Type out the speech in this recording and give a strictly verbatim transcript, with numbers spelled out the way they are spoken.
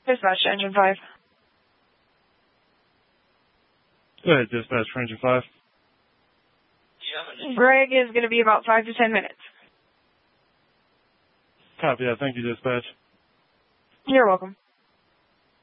Dispatch to Engine five. Go ahead, dispatch for Engine five. Greg is going to be about five to ten minutes. Copy that. Thank you, dispatch. You're welcome.